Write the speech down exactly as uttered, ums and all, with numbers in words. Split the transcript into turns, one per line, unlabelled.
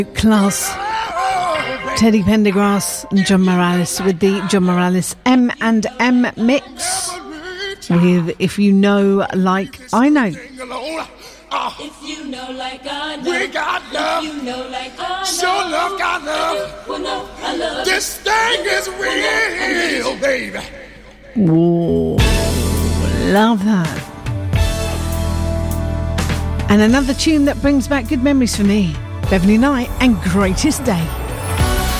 Class. Teddy Pendergrass and John Morales with the John Morales M and M mix with If You Know Like I Know.
If you know like I know,
we got love.
If you know like I know,
show love, got love.
Well, no, I love
this thing is real, baby.
Whoa, love that. And another tune that brings back good memories for me. Beverly Knight and Greatest Day.